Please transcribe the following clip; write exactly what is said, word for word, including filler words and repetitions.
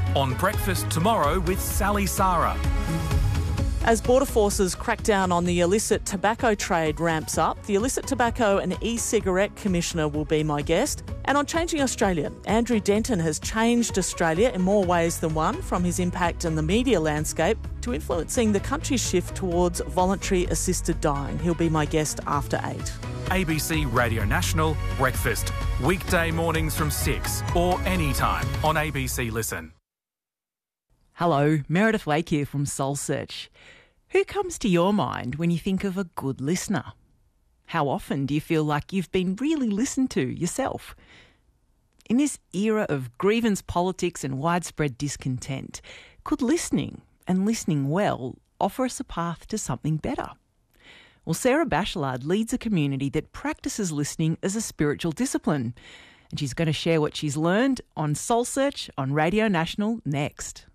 on Breakfast Tomorrow with Sally Sara. As Border Forces crack down on the illicit tobacco trade ramps up, the Illicit Tobacco and E-Cigarette Commissioner will be my guest. And on Changing Australia, Andrew Denton has changed Australia in more ways than one, from his impact in the media landscape to influencing the country's shift towards voluntary assisted dying. He'll be my guest after eight. A B C Radio National Breakfast, weekday mornings from six or anytime on A B C Listen. Hello, Meredith Wake here from Soul Search. Who comes to your mind when you think of a good listener? How often do you feel like you've been really listened to yourself? In this era of grievance politics and widespread discontent, could listening, and listening well, offer us a path to something better? Well, Sarah Bachelard leads a community that practices listening as a spiritual discipline, and she's going to share what she's learned on Soul Search on Radio National next.